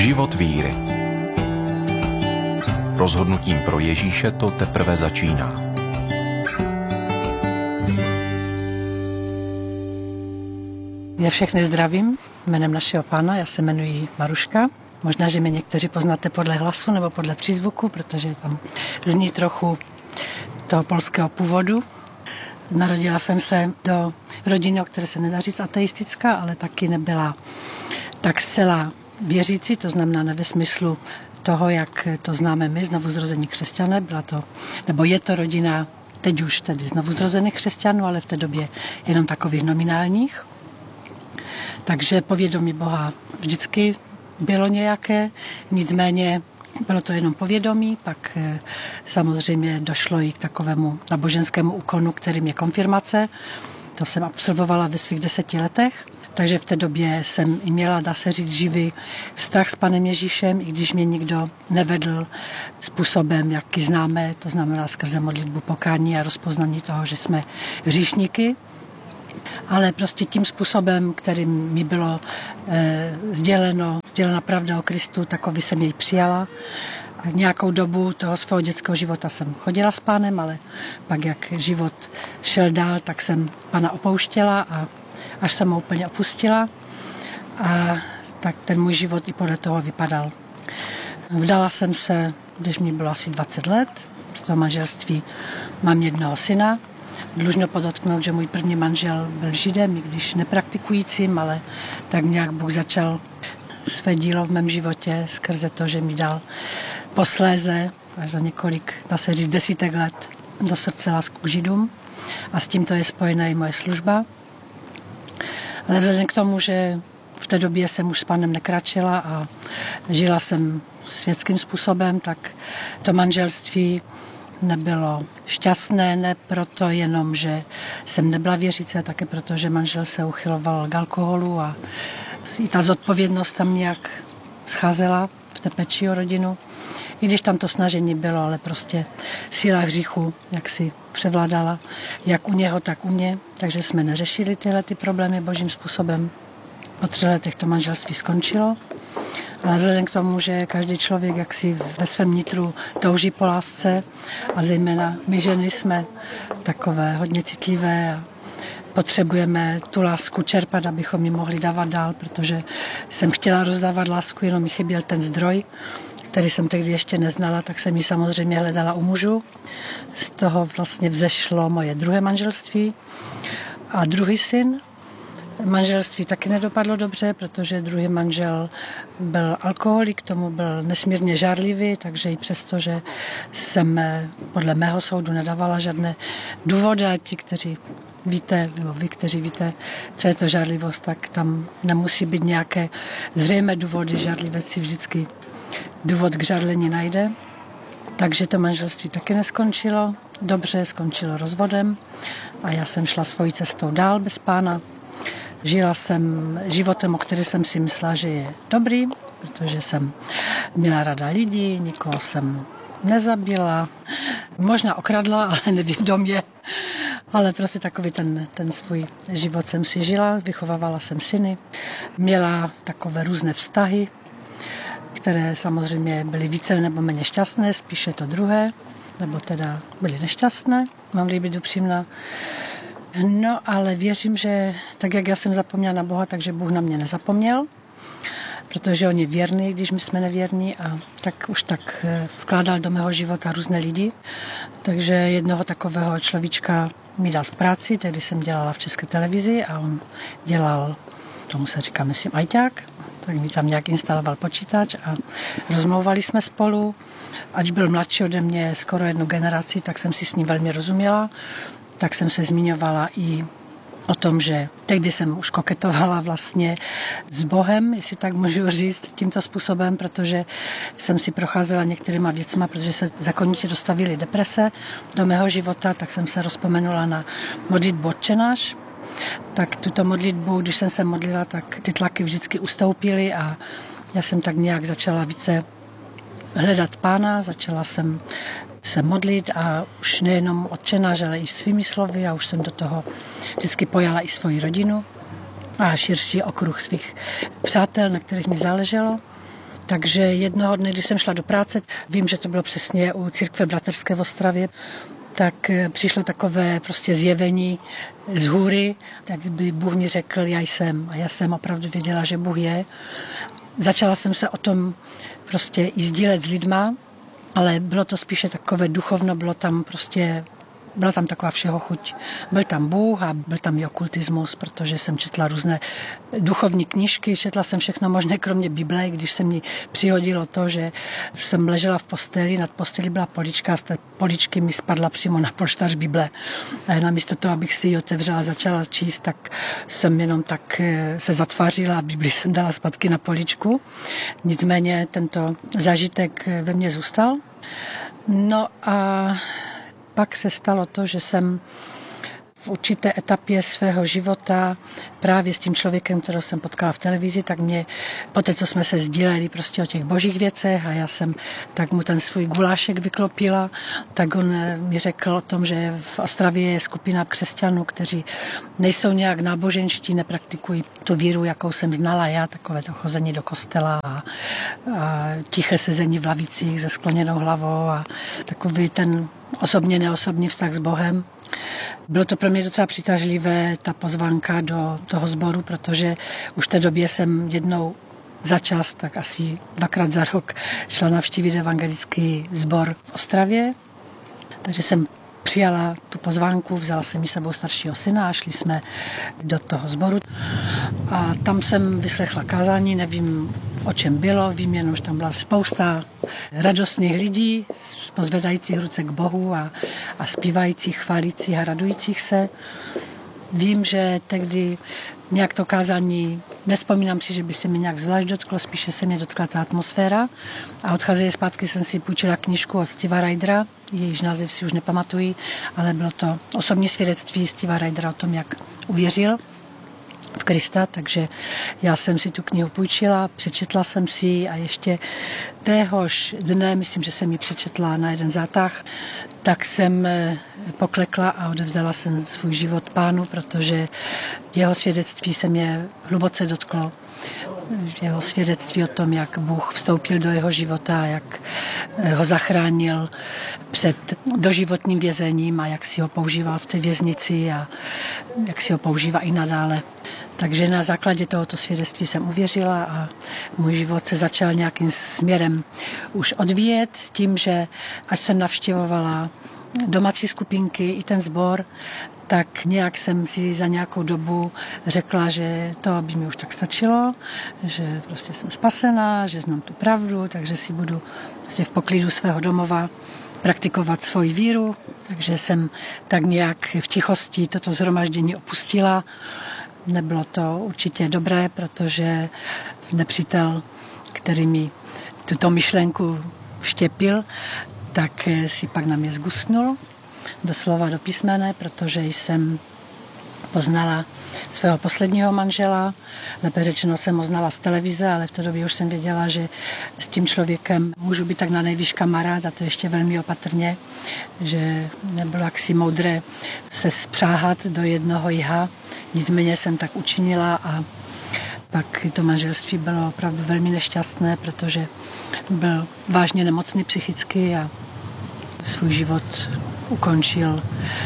Život víry. Rozhodnutím pro Ježíše to teprve začíná. Já všechny zdravím jménem našeho Pána, já se jmenuji Maruška. Možná, že mě někteří poznáte podle hlasu nebo podle přízvuku, protože tam zní trochu toho polského původu. Narodila jsem se do rodiny, o které se nedá říct ateistická, ale taky nebyla tak zcela věřící, to znamená ne ve smyslu toho, jak to známe my, znovuzrození křesťané. Byla to, nebo je to rodina teď už tedy znovuzrozených křesťanů, ale v té době jenom takových nominálních. Takže povědomí Boha vždycky bylo nějaké, nicméně bylo to jenom povědomí, pak samozřejmě došlo i k takovému náboženskému úkonu, kterým je konfirmace. To jsem absolvovala ve svých 10 letech, takže v té době jsem i měla, dá se říct, živý vztah s Panem Ježíšem, i když mě nikdo nevedl způsobem, jaký známe, to znamená skrze modlitbu pokání a rozpoznání toho, že jsme hříšníky. Ale prostě tím způsobem, kterým mi bylo sdělena pravda o Kristu, takový jsem jej přijala. A nějakou dobu toho svého dětského života jsem chodila s Pánem, ale pak, jak život šel dál, tak jsem Pána opouštěla a až jsem ho úplně opustila. A tak ten můj život i podle toho vypadal. Vdala jsem se, když mi bylo asi 20 let. Z toho manželství mám jednoho syna. Dlužno podotknout, že můj první manžel byl Židem, i když nepraktikujícím, ale tak nějak Bůh začal své dílo v mém životě skrze to, že mi dal posléze, až za několik, dá se říct, 10 let, do srdce lásku k Židům. A s tímto je spojená i moje služba. Ale vzhledem k tomu, že v té době jsem už s Pánem nekračila a žila jsem světským způsobem, tak to manželství nebylo šťastné, ne proto jenom, že jsem nebyla věřící, také proto, že manžel se uchyloval k alkoholu a i ta zodpovědnost tam nějak scházela v té péči o rodinu. I když tam to snažení bylo, ale prostě síla hříchu jak si převládala, jak u něho, tak u mě. Takže jsme neřešili tyhle problémy božím způsobem. Po 3 letech to manželství skončilo. Ale vzhledem k tomu, že každý člověk jaksi ve svém nitru touží po lásce a zejména my ženy jsme takové hodně citlivé a potřebujeme tu lásku čerpat, abychom ji mohli dávat dál, protože jsem chtěla rozdávat lásku, jenom mi chyběl ten zdroj, který jsem tehdy ještě neznala, tak jsem ji samozřejmě hledala u mužů. Z toho vlastně vzešlo moje druhé manželství a druhý syn. Manželství taky nedopadlo dobře, protože druhý manžel byl alkoholik, tomu byl nesmírně žárlivý, takže i přesto, že jsem podle mého soudu nedávala žádné důvody, a ti, kteří víte, nebo vy, kteří víte, co je to žárlivost, tak tam nemusí být nějaké zřejmé důvody. Žárlivec si vždycky důvod k žárlení najde. Takže to manželství taky neskončilo dobře, skončilo rozvodem a já jsem šla svojí cestou dál bez Pána. Žila jsem životem, o který jsem si myslela, že je dobrý, protože jsem měla ráda lidi, nikoho jsem nezabila, možná okradla, ale nevědomě. Ale prostě takový ten svůj život jsem si žila, vychovávala jsem syny, měla takové různé vztahy, které samozřejmě byly více nebo méně šťastné, spíše to druhé, nebo teda byly nešťastné, mám-li být upřímná. No, ale věřím, že tak, jak já jsem zapomněla na Boha, takže Bůh na mě nezapomněl, protože on je věrný, když my jsme nevěrní a tak už tak vkládal do mého života různé lidi. Takže jednoho takového človíčka mi dal v práci, tehdy jsem dělala v České televizi a on dělal, tomu se říká, myslím, ajťák, tak mi tam nějak instaloval počítač a rozmlouvali jsme spolu. Ač byl mladší ode mě skoro 1 generaci, tak jsem si s ním velmi rozuměla. Tak jsem se zmiňovala i o tom, že tehdy jsem už koketovala vlastně s Bohem, jestli tak můžu říct tímto způsobem, protože jsem si procházela některýma věcma, protože se zákonitě dostavily deprese do mého života, tak jsem se rozpomenula na modlitbu Otče náš. Tak tuto modlitbu, když jsem se modlila, tak ty tlaky vždycky ustoupily a já jsem tak nějak začala více hledat Pána, začala jsem se modlit a už nejenom Otče náš, ale i svými slovy a už jsem do toho vždycky pojala i svoji rodinu a širší okruh svých přátel, na kterých mi záleželo. Takže jednoho dne, když jsem šla do práce, vím, že to bylo přesně u církve bratrské v Ostravě, tak přišlo takové prostě zjevení z hůry, tak by Bůh mi řekl, já jsem. A já jsem opravdu věděla, že Bůh je. Začala jsem se o tom prostě i sdílet s lidma, ale bylo to spíše takové duchovno, byla tam taková všeho chuť. Byl tam Bůh a byl tam i okultismus, protože jsem četla různé duchovní knížky, četla jsem všechno možné, kromě Bible, když se mi přihodilo to, že jsem ležela v posteli, nad posteli byla polička a z té poličky mi spadla přímo na polštář Bible. A namísto toho, abych si ji otevřela a začala číst, tak jsem jenom tak se zatvářila a Bibli jsem dala zpátky na poličku. Nicméně tento zážitek ve mně zůstal. No a pak se stalo to, že jsem v určité etapě svého života právě s tím člověkem, kterého jsem potkala v televizi, tak mě, poté co jsme se sdíleli prostě o těch božích věcech a já jsem tak mu ten svůj gulášek vyklopila, tak on mi řekl o tom, že v Ostravě je skupina křesťanů, kteří nejsou nějak náboženští, nepraktikují tu víru, jakou jsem znala já, takové to chození do kostela a tiché sezení v lavicích se skloněnou hlavou a takový ten osobně neosobní vztah s Bohem. Bylo to pro mě docela přitažlivé, ta pozvánka do toho sboru, protože už v té době jsem jednou za čas, tak asi 2krát za rok, šla navštívit evangelický sbor v Ostravě. Takže jsem přijala tu pozvánku, vzala jsem mi sebou staršího syna a šli jsme do toho sboru. A tam jsem vyslechla kázání, nevím, o čem bylo, vím jenom, že tam byla spousta radostných lidí, pozvedajících ruce k Bohu a zpívajících, chválících a radujících se. Vím, že tehdy nějak to kázání, nespomínám si, že by se mi nějak zvlášť dotklo, spíše se mě dotkla ta atmosféra. A odcházejíc zpátky jsem si půjčila knížku od Steva Rydera, jejíž název si už nepamatuji, ale bylo to osobní svědectví Steva Rydera o tom, jak uvěřil v Krista, takže já jsem si tu knihu půjčila, přečetla jsem si ji a ještě téhož dne, myslím, že jsem ji přečetla na jeden zátah, tak jsem poklekla a odevzdala jsem svůj život Pánu, protože jeho svědectví se mě hluboce dotklo. Jeho svědectví o tom, jak Bůh vstoupil do jeho života, jak ho zachránil před doživotním vězením a jak si ho používal v té věznici a jak si ho používá i nadále. Takže na základě tohoto svědectví jsem uvěřila a můj život se začal nějakým směrem už odvíjet s tím, že ať jsem navštěvovala domácí skupinky i ten sbor, tak nějak jsem si za nějakou dobu řekla, že to by mi už tak stačilo, že prostě jsem spasená, že znám tu pravdu, takže si budu prostě v poklidu svého domova praktikovat svoji víru. Takže jsem tak nějak v tichosti toto shromaždění opustila. Nebylo to určitě dobré, protože nepřítel, který mi tuto myšlenku vštěpil, tak si pak na mě zgusnul, doslova do písmene, protože jsem poznala svého posledního manžela. Lépe řečeno jsem ho znala z televize, ale v té době už jsem věděla, že s tím člověkem můžu být tak na nejvýš kamarád a to ještě velmi opatrně, že nebylo jaksi moudré se spřáhat do jednoho jha. Nicméně jsem tak učinila a pak to manželství bylo opravdu velmi nešťastné, protože byl vážně nemocný psychicky a svůj život ukončil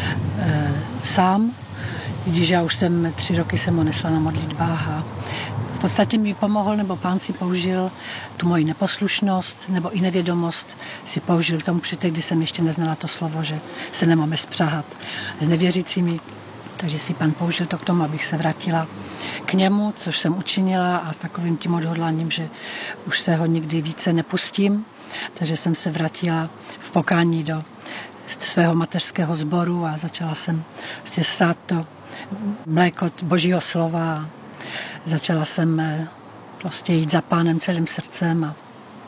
sám. Když já už 3 roky jsem ho nesla na modlitbách a v podstatě mi pomohl, nebo Pán si použil tu moji neposlušnost, nebo i nevědomost si použil k tomu, kdy jsem ještě neznala to slovo, že se nemáme spřáhat s nevěřícími. Takže si Pán použil to k tomu, abych se vrátila k němu, což jsem učinila a s takovým tím odhodláním, že už se ho nikdy více nepustím. Takže jsem se vrátila v pokání do svého mateřského sboru a začala jsem vlastně sát to mléko Božího slova a začala jsem prostě jít za Pánem celým srdcem a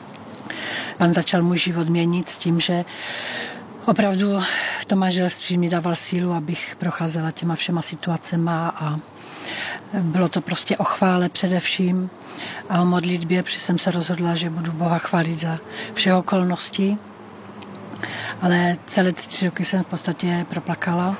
Pán začal můj život měnit s tím, že opravdu v tom manželství mi dával sílu, abych procházela těma všema situacema a bylo to prostě o chvále především a o modlitbě, protože jsem se rozhodla, že budu Boha chválit za všech okolností. Ale celé 3 roky jsem v podstatě proplakala.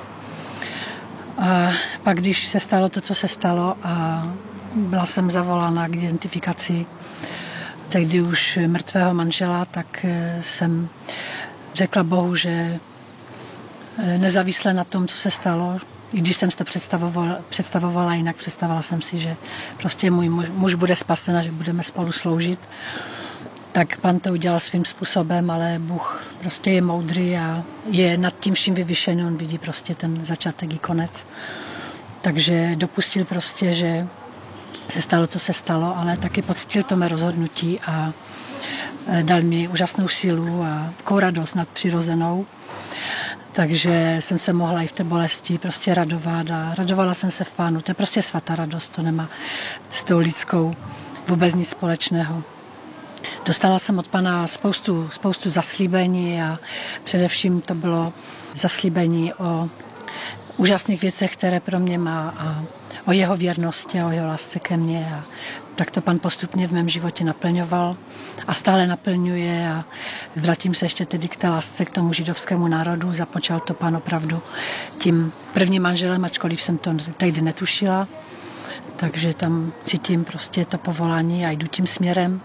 A pak, když se stalo to, co se stalo a byla jsem zavolána k identifikaci tehdy už mrtvého manžela, tak jsem řekla Bohu, že nezávisle na tom, co se stalo, i když jsem si to představovala jinak, představovala jsem si, že prostě můj muž bude spasen a že budeme spolu sloužit. Tak Pan to udělal svým způsobem, ale Bůh prostě je moudrý a je nad tím vším vyvyšený, on vidí prostě ten začátek i konec. Takže dopustil prostě, že se stalo, co se stalo, ale taky poctil to mé rozhodnutí a dal mi úžasnou sílu a takovou radost nadpřirozenou. Takže jsem se mohla i v té bolesti prostě radovat a radovala jsem se v Pánu. To je prostě svatá radost, to nemá s tou lidskou vůbec nic společného. Dostala jsem od Pana spoustu zaslíbení a především to bylo zaslíbení o úžasných věcech, které pro mě má a o jeho věrnosti a o jeho lásce ke mně. A tak to Pan postupně v mém životě naplňoval a stále naplňuje a vrátím se ještě tedy k té lásce k tomu židovskému národu. Započal to Pan opravdu tím prvním manželem, ačkoliv jsem to tehdy netušila. Takže tam cítím prostě to povolání a jdu tím směrem.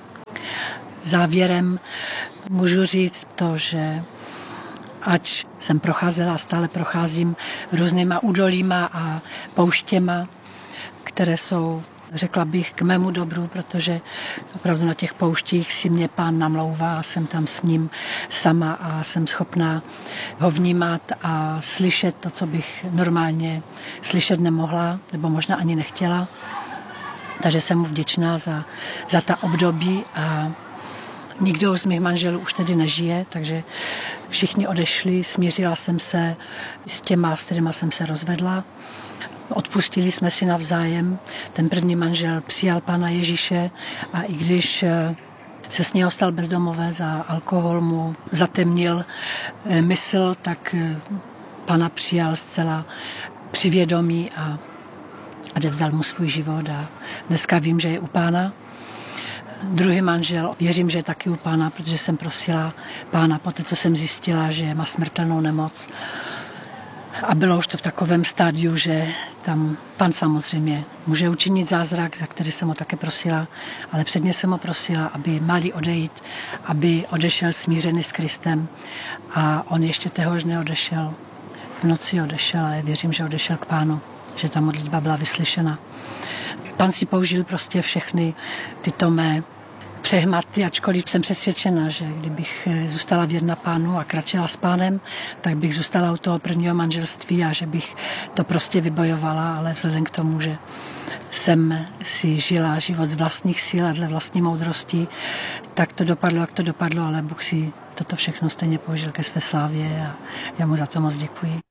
Závěrem můžu říct to, že ať jsem procházela a stále procházím různýma údolíma a pouštěma, které jsou, řekla bych, k mému dobru, protože opravdu na těch pouštích si mě Pán namlouvá a jsem tam s ním sama a jsem schopná ho vnímat a slyšet to, co bych normálně slyšet nemohla, nebo možná ani nechtěla. Takže jsem mu vděčná za ta období a nikdo z mých manželů už tedy nežije, takže všichni odešli, smířila jsem se s těma, s kterýma jsem se rozvedla. Odpustili jsme si navzájem. Ten první manžel přijal Pána Ježíše a i když se z něho stal bezdomovec a alkohol mu zatemnil mysl, tak Pána přijal zcela při vědomí a odevzdal mu svůj život a dneska vím, že je u Pána. Druhý manžel, věřím, že je taky u Pána, protože jsem prosila Pána po té, co jsem zjistila, že má smrtelnou nemoc. A bylo už to v takovém stádiu, že tam Pán samozřejmě může učinit zázrak, za který jsem ho také prosila, ale předně jsem ho prosila, aby mali odejít, aby odešel smířený s Kristem a on ještě téhož neodešel. V noci odešel a věřím, že odešel k Pánu, že ta modlitba byla vyslyšena. Pán si použil prostě všechny tyto mé přehmaty, ačkoliv jsem přesvědčena, že kdybych zůstala věrna Pánu a kračela s Pánem, tak bych zůstala u toho prvního manželství a že bych to prostě vybojovala, ale vzhledem k tomu, že jsem si žila život z vlastních sil a dle vlastní moudrosti, tak to dopadlo, jak to dopadlo, ale Bůh si toto všechno stejně použil ke své slávě a já mu za to moc děkuji.